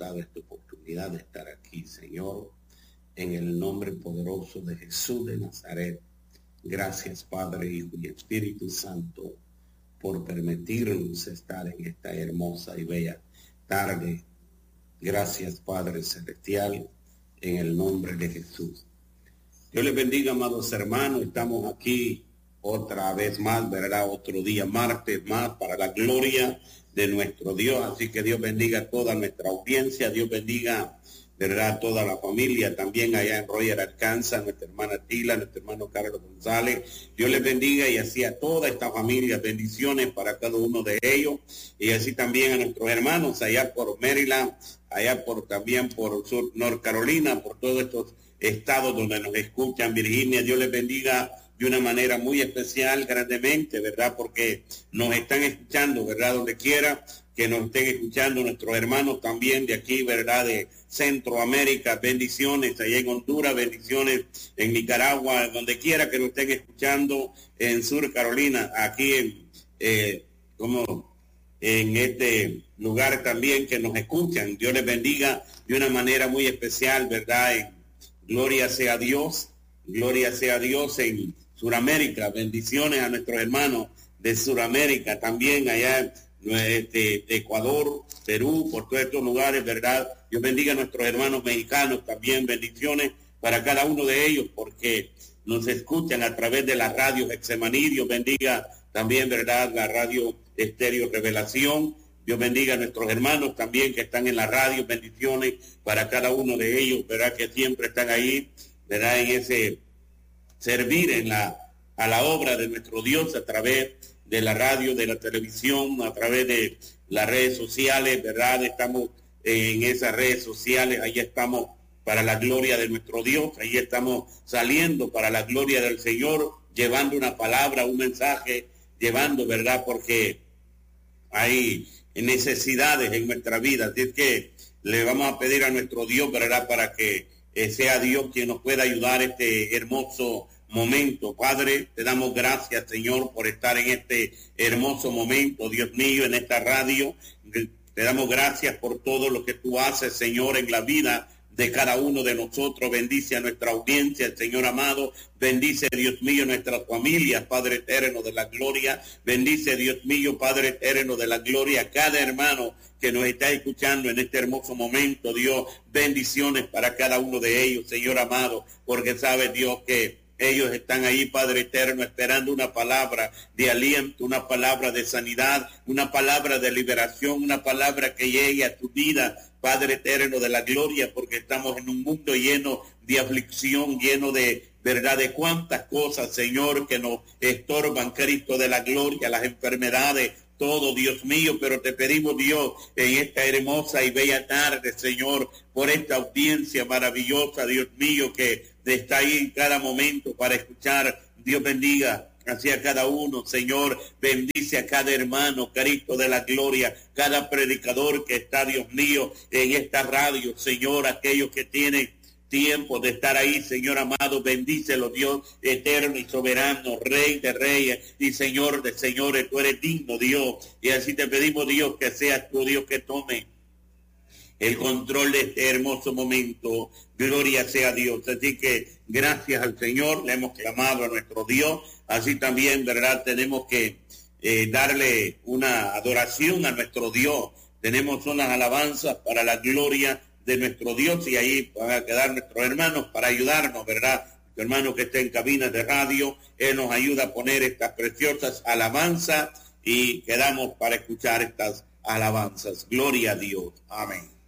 dado esta oportunidad de estar aquí, Señor, en el nombre poderoso de Jesús de Nazaret. Gracias, Padre, Hijo y Espíritu Santo, por permitirnos estar en esta hermosa y bella tarde. Gracias, Padre Celestial, en el nombre de Jesús. Dios les bendiga, amados hermanos. Estamos aquí otra vez más, ¿verdad? Otro día, martes más, para la gloria de nuestro Dios. Así que Dios bendiga a toda nuestra audiencia. Dios bendiga, ¿verdad?, a toda la familia. También allá en Royal, Arkansas, nuestra hermana Tila, nuestro hermano Carlos González. Dios les bendiga y así a toda esta familia. Bendiciones para cada uno de ellos. Y así también a nuestros hermanos allá por Maryland, allá también por North Carolina, por todos estos estados donde nos escuchan, Virginia. Dios les bendiga de una manera muy especial, grandemente, ¿verdad? Porque nos están escuchando, ¿verdad? Donde quiera que nos estén escuchando nuestros hermanos también de aquí, ¿verdad? De Centroamérica, bendiciones allá en Honduras, bendiciones en Nicaragua, donde quiera que nos estén escuchando, en Sur Carolina, aquí en este lugar también que nos escuchan. Dios les bendiga de una manera muy especial, ¿verdad? Gloria sea Dios en Suramérica. Bendiciones a nuestros hermanos de Suramérica, también allá de Ecuador, Perú, por todos estos lugares, ¿verdad? Dios bendiga a nuestros hermanos mexicanos también. Bendiciones para cada uno de ellos, porque nos escuchan a través de la radio Getsemaní. Dios bendiga también, ¿verdad?, la radio Estéreo Revelación. Dios bendiga a nuestros hermanos también que están en la radio. Bendiciones para cada uno de ellos, ¿verdad?, que siempre están ahí, ¿verdad?, en ese servir a la obra de nuestro Dios a través de la radio, de la televisión, a través de las redes sociales, ¿verdad? Estamos en esas redes sociales, ahí estamos para la gloria de nuestro Dios, ahí estamos saliendo para la gloria del Señor, llevando una palabra, un mensaje, llevando, ¿verdad?, porque hay necesidades en nuestra vida. Así es que le vamos a pedir a nuestro Dios, ¿verdad?, para que sea Dios quien nos pueda ayudar este hermoso momento. Padre, te damos gracias, Señor, por estar en este hermoso momento, Dios mío, en esta radio. Te damos gracias por todo lo que tú haces, Señor, en la vida de cada uno de nosotros. Bendice a nuestra audiencia, Señor amado. Bendice, Dios mío, nuestras familias, Padre eterno de la gloria. Bendice, Dios mío, Padre eterno de la gloria, cada hermano que nos está escuchando en este hermoso momento, Dios. Bendiciones para cada uno de ellos, Señor amado, porque sabe, Dios, que ellos están ahí, Padre eterno, esperando una palabra de aliento, una palabra de sanidad, una palabra de liberación, una palabra que llegue a tu vida, Padre eterno de la gloria, porque estamos en un mundo lleno de aflicción, lleno de verdad, de cuántas cosas, Señor, que nos estorban, Cristo de la gloria, las enfermedades, todo, Dios mío. Pero te pedimos, Dios, en esta hermosa y bella tarde, Señor, por esta audiencia maravillosa, Dios mío, que está ahí en cada momento para escuchar. Dios bendiga hacia cada uno, Señor. Bendice a cada hermano, Cristo de la gloria, cada predicador que está, Dios mío, en esta radio, Señor, aquellos que tienen tiempo de estar ahí, Señor amado. Bendícelo, Dios eterno y soberano, Rey de reyes y Señor de señores. Tú eres digno, Dios, y así te pedimos, Dios, que seas tú, Dios, que tome el control de este hermoso momento. Gloria sea Dios. Así que gracias al Señor, le hemos clamado a nuestro Dios. Así también, ¿verdad?, tenemos que darle una adoración a nuestro Dios. Tenemos unas alabanzas para la gloria de nuestro Dios, y ahí van a quedar nuestros hermanos para ayudarnos, ¿verdad? Nuestro hermano que está en cabinas de radio, él nos ayuda a poner estas preciosas alabanzas y quedamos para escuchar estas alabanzas. Gloria a Dios. Amén.